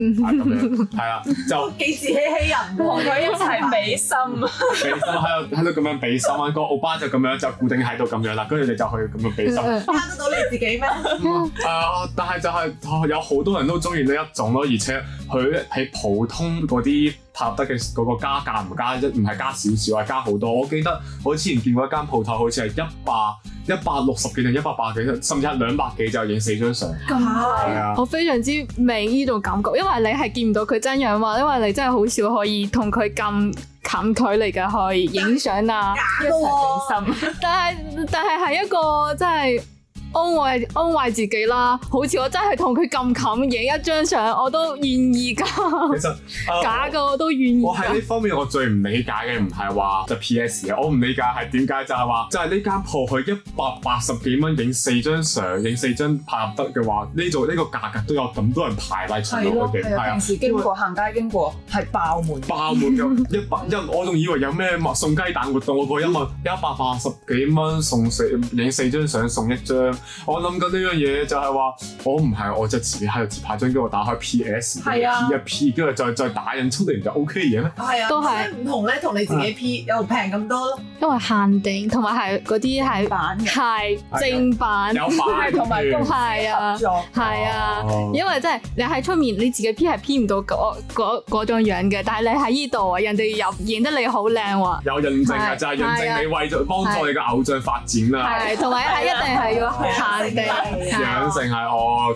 咁樣係啦，就幾自欺欺人同喎。 佢一齊俾心， 俾心喺度咁樣俾心啊，個歐巴就咁樣就固定喺度咁樣啦，跟住你就去咁樣俾心。 慳得到你自己咩？ 但係就係有好多人都中意呢一種咯，而且佢喺普通嗰啲塔得嘅嗰個加價唔係加少少，係加好多。我記得我之前見過一間鋪頭，好似係160幾定180幾，甚至係200幾就影4張相。係啊， 我非常之明呢種感覺，因為你係見唔到佢真樣嘛，因為你真係好少可以同佢咁近距離嘅去影相啊， 一齊俾心。 但係係一個真係安慰自己啦，好似我真係同佢咁近影一張相，我都願意㗎。 其實假嘅我都願意。 我喺呢方面我最唔理解嘅唔係話就 PS 嘅，我唔理解係點解就係話就係呢間鋪佢180幾蚊影4張相，影4張拍得嘅話，呢個價格都有咁多人排嚟巡邏嘅，係啊平。時經過行街經過係爆滿嘅我仲以為有咩送雞蛋活動，我個180幾蚊影4張相送1張。我諗緊呢樣嘢就係話，我就自己喺度自拍張，跟住我打開 PS， P 一 P， 跟住再打印出嚟就 OK 嘅咩？ 係啊， 都係唔同咧，同你自己 P 又平咁多咯。 因為限定，同埋係嗰啲係版嘅， 係正版， 有版同埋公司合作， 係啊，因為真係你喺出面你自己 P 係 P 唔到嗰種樣嘅，但係你喺呢度啊，人哋又影得你好靚喎。 有認證啊，就係認證你為咗幫助你嘅偶像發展啦。 係，同埋係一定係要限定， 養成係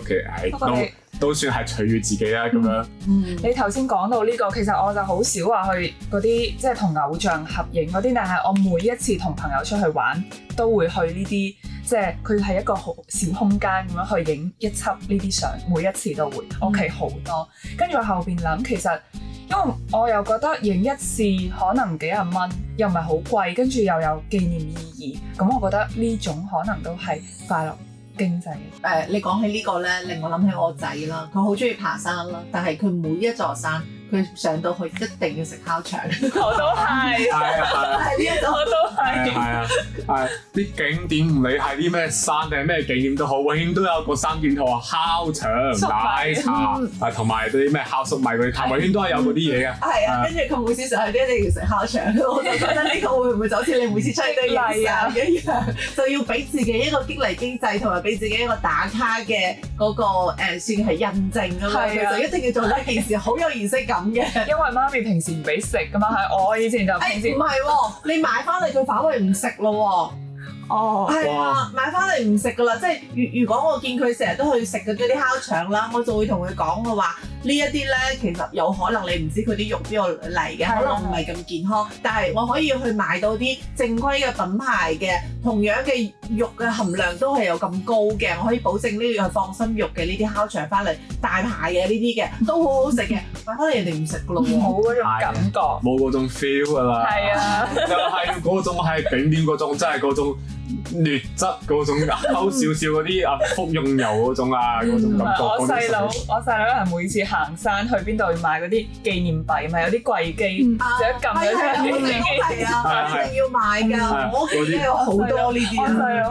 OK，都算係取悦自己啦咁樣。 你頭先講到呢個，其實我就好少話去嗰啲即係同偶像合影嗰啲，但係我每一次同朋友出去玩都會去呢啲，即係佢係一個好小空間咁樣去影一輯呢啲相，每一次都會屋企好多。跟住我後邊諗，其實因為我又覺得影一次可能幾廿蚊，又唔係好貴，跟住又有紀念意義，咁我覺得呢種可能都係快樂經濟。 你講起呢個咧，令我諗起我仔啦，佢好中意爬山啦，但係佢每一座山，佢上到去一定要食烤腸。 我都係， 係呢一種我都係。 係啲景點唔理係啲咩山定係咩景點都好，永遠都有個三件套啊，烤腸、奶茶同埋啲咩烤粟米嗰啲，永遠都係有嗰啲嘢嘅。 係啊，跟住佢每次上去都一定要食烤腸，我就覺得呢個會唔會就好似你每次出去都要影相一樣，就要俾自己一個激勵機制，同埋俾自己一個打卡嘅嗰個算係印證㗎嘛，佢就一定要做呢件事，好有儀式感嘅。 因為媽咪平時唔俾食㗎嘛，係我以前就平時唔係喎，你買翻嚟佢反為唔食咯喎。 哦， 係啊，買翻嚟唔食噶啦，即係如果我見佢成日都去食嗰啲烤腸啦，我就會同佢講嘅話，呢一啲咧其實有可能你唔知佢啲肉邊度嚟嘅，可能唔係咁健康，但係我可以去買到啲正規嘅品牌嘅，同樣嘅肉嘅含量都係有咁高嘅，我可以保證呢個係放心肉嘅呢啲烤腸翻嚟，大牌嘅呢啲嘅都好好食嘅，買翻嚟人哋唔食噶咯喎， 冇嗰種感覺， 冇嗰種 feel 噶啦， 係啊， 就係嗰種係頂點嗰種，真係嗰種劣質嗰種，溝少少嗰啲福用油嗰種啊，嗰種感覺。 我細佬係每次行山去邊度要買嗰啲紀念幣，咪有啲貴機，就一撳咗出嚟。 係啊，一定要買㗎，我屋企都有好多呢啲啊。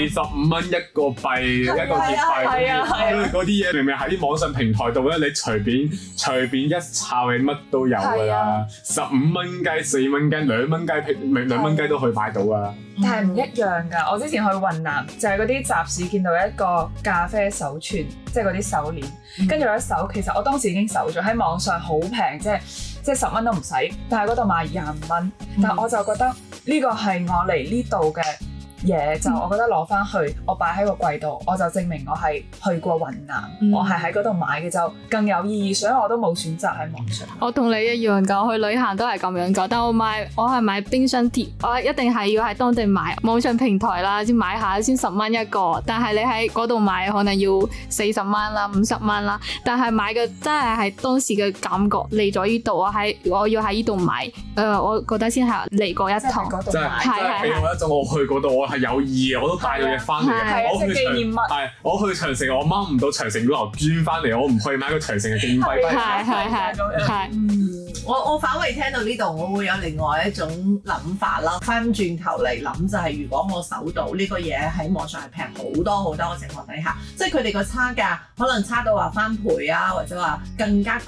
45蚊一個幣，一個月幣，跟住嗰啲嘢明明喺啲網上平台度咧，你隨便一抄，你乜都有㗎啦。15蚊雞、4蚊雞、2蚊雞2蚊雞都可以買到啊！ 但係唔一樣㗎，我之前去雲南就係嗰啲集市見到一個咖啡手串，即係嗰啲手鏈，跟住有一手，其實我當時已經搜咗喺網上好平，即係10蚊都唔使，但係嗰度賣25蚊，但係我就覺得呢個係我嚟呢度嘅嘢，就我覺得攞翻去，我擺喺個櫃度，我就證明我係去過雲南，我係喺嗰度買嘅，就更有意義，所以我都冇選擇喺網上。 我同你一樣㗎，我去旅行都係咁樣㗎，但我係買冰箱貼，我一定係要喺當地買，網上平台啦，先買下先10蚊一個，但係你喺嗰度買可能要40蚊啦、50蚊啦，但係買嘅真係當時嘅感覺嚟咗呢度，我要喺呢度買，我覺得先係嚟過一趟， 真係俾我一種我去嗰度係有意嘅，我都帶咗嘢翻嚟嘅。 我去紀念物， 我去長城，我掹唔到長城嗰頭捐翻嚟，我唔去買個長城嘅紀念幣。 係。 我反為聽到呢度，我會有另外一種諗法啦。翻轉頭嚟諗就係，如果我搜到呢個嘢喺網上係平好多好多嘅情況底下，即係佢哋個差價可能差到話翻倍啊，或者話更加